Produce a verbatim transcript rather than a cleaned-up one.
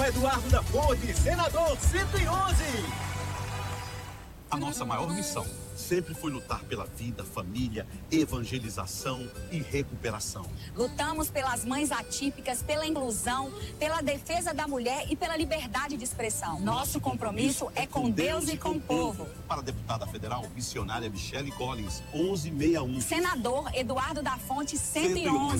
Deputado Eduardo da Fonte, senador cento e onze. A nossa maior missão sempre foi lutar pela vida, família, evangelização e recuperação. Lutamos pelas mães atípicas, pela inclusão, pela defesa da mulher e pela liberdade de expressão. Nosso, Nosso compromisso, compromisso é com Deus, Deus e com o povo. povo. Para a deputada federal, missionária Michele Collins, onze sessenta e um. Senador Eduardo da Fonte, cento e onze.